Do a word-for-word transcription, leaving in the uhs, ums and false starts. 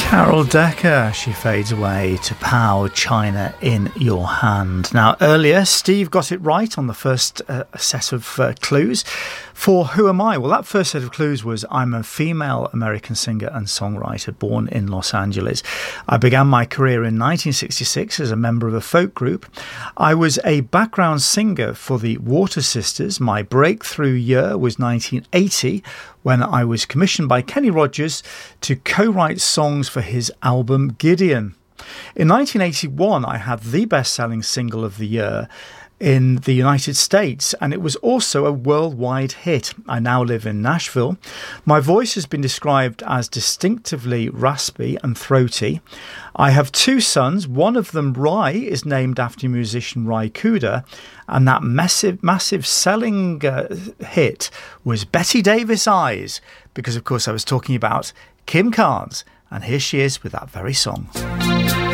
Carol Decker, she fades away to Pow, China in Your Hand. Now, earlier, Steve got it right on the first uh, set of uh, clues. For Who Am I? Well, that first set of clues was I'm a female American singer and songwriter born in Los Angeles. I began my career in nineteen sixty-six as a member of a folk group. I was a background singer for the Water Sisters. My breakthrough year was nineteen eighty, when I was commissioned by Kenny Rogers to co-write songs for his album Gideon. In nineteen eighty-one, I had the best-selling single of the year in the United States, and it was also a worldwide hit. I now live in Nashville. My voice has been described as distinctively raspy and throaty. I have two sons. One of them, Rai, is named after musician Ry Cooder, and that massive, massive selling uh, hit was Betty Davis Eyes, because of course I was talking about Kim Carnes, and here she is with that very song.